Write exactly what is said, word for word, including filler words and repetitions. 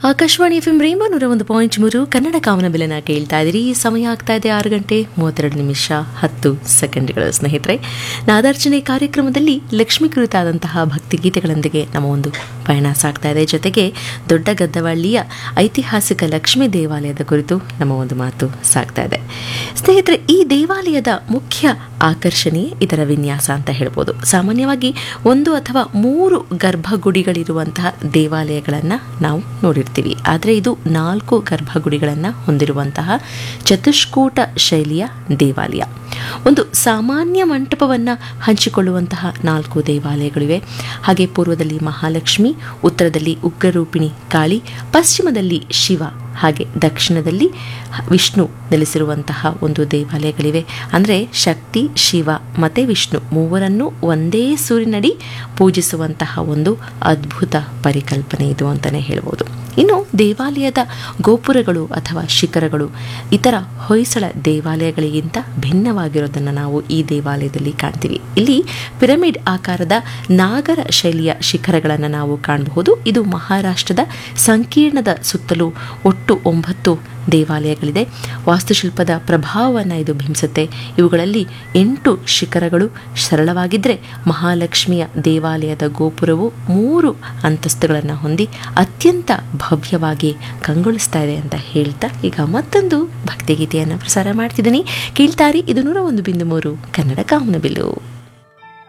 Akashvani F M rainbow ನೂರ ಒಂದು point ಮೂರು ಕನ್ನಡ ಕಾಮನ ಬೆಲೆನ ಕೇಳ್ತಾ ಇದ್ದೀರಿ. ಸಮಯ ಆಗ್ತಾ ಇದೆ ಆರು ಗಂಟೆ ಮೂವತ್ತೆರಡು ನಿಮಿಷ ಹತ್ತು ಸೆಕೆಂಡ್ಗಳು. ಸ್ನೇಹಿತರೆ, ನಾದಾರ್ಚನೆ ಕಾರ್ಯಕ್ರಮದಲ್ಲಿ ಲಕ್ಷ್ಮೀ ಕುರಿತಾದಂತಹ ಭಕ್ತಿಗೀತೆಗಳೊಂದಿಗೆ ನಮ್ಮ ಒಂದು ಪಯಣ ಸಾಗ್ತಾ ಇದೆ. ಜೊತೆಗೆ ದೊಡ್ಡ ಗದ್ದವಳ್ಳಿಯ ಐತಿಹಾಸಿಕ ಲಕ್ಷ್ಮೀ ದೇವಾಲಯದ ಕುರಿತು ನಮ್ಮ ಒಂದು ಮಾತು ಸಾಗ್ತಾ ಇದೆ. ಸ್ನೇಹಿತರೆ, ಈ ದೇವಾಲಯದ ಮುಖ್ಯ ಆಕರ್ಷಣೆ ಇದರ ವಿನ್ಯಾಸ ಅಂತ ಹೇಳ್ಬೋದು. ಸಾಮಾನ್ಯವಾಗಿ ಒಂದು ಅಥವಾ ಮೂರು ಗರ್ಭಗುಡಿಗಳಿರುವಂತಹ ದೇವಾಲಯಗಳನ್ನು ನಾವು ನೋಡಿರ್ತೀವಿ. ಆದರೆ ಇದು ನಾಲ್ಕು ಗರ್ಭಗುಡಿಗಳನ್ನು ಹೊಂದಿರುವಂತಹ ಚತುಷ್ಕೂಟ ಶೈಲಿಯ ದೇವಾಲಯ. ಒಂದು ಸಾಮಾನ್ಯ ಮಂಟಪವನ್ನು ಹಂಚಿಕೊಳ್ಳುವಂತಹ ನಾಲ್ಕು ದೇವಾಲಯಗಳಿವೆ. ಹಾಗೆ ಪೂರ್ವದಲ್ಲಿ ಮಹಾಲಕ್ಷ್ಮಿ, ಉತ್ತರದಲ್ಲಿ ಉಗ್ರರೂಪಿಣಿ ಕಾಳಿ, ಪಶ್ಚಿಮದಲ್ಲಿ ಶಿವ, ಹಾಗೆ ದಕ್ಷಿಣದಲ್ಲಿ ವಿಷ್ಣು ನೆಲೆಸಿರುವಂತಹ ಒಂದು ದೇವಾಲಯಗಳಿವೆ. ಅಂದರೆ ಶಕ್ತಿ, ಶಿವ ಮತ್ತು ವಿಷ್ಣು ಮೂವರನ್ನು ಒಂದೇ ಸೂರಿನಡಿ ಪೂಜಿಸುವಂತಹ ಒಂದು ಅದ್ಭುತ ಪರಿಕಲ್ಪನೆ ಇದು ಅಂತಲೇ ಹೇಳ್ಬೋದು. ಇನ್ನು ದೇವಾಲಯದ ಗೋಪುರಗಳು ಅಥವಾ ಶಿಖರಗಳು ಇತರ ಹೊಯ್ಸಳ ದೇವಾಲಯಗಳಿಗಿಂತ ಭಿನ್ನವಾಗಿರೋದನ್ನು ನಾವು ಈ ದೇವಾಲಯದಲ್ಲಿ ಕಾಣ್ತೀವಿ. ಇಲ್ಲಿ ಪಿರಮಿಡ್ ಆಕಾರದ ನಾಗರ ಶೈಲಿಯ ಶಿಖರಗಳನ್ನು ನಾವು ಕಾಣಬಹುದು. ಇದು ಮಹಾರಾಷ್ಟ್ರದ ಸಂಕೀರ್ಣದ ಸುತ್ತಲೂ ಒಟ್ಟು ಒಂಬತ್ತು ದೇವಾಲಯಗಳಿದೆ. ವಾಸ್ತುಶಿಲ್ಪದ ಪ್ರಭಾವವನ್ನು ಇದು ಬಿಂಬಿಸುತ್ತೆ. ಇವುಗಳಲ್ಲಿ ಎಂಟು ಶಿಖರಗಳು ಸರಳವಾಗಿದ್ದರೆ ಮಹಾಲಕ್ಷ್ಮಿಯ ದೇವಾಲಯದ ಗೋಪುರವು ಮೂರು ಅಂತಸ್ತುಗಳನ್ನು ಹೊಂದಿ ಅತ್ಯಂತ ಭವ್ಯವಾಗಿ ಕಂಗೊಳಿಸ್ತಾ ಇದೆ ಅಂತ ಹೇಳ್ತಾ ಈಗ ಮತ್ತೊಂದು ಭಕ್ತಿಗೀತೆಯನ್ನು ಪ್ರಸಾರ ಮಾಡ್ತಿದ್ದೀನಿ. ಕೇಳ್ತಾರಿ, ಇದು ನೂರ ಒಂದು ಬಿಂದು ಮೂರು ಕನ್ನಡ ಕಾಮನಬಿಲ್ಲು.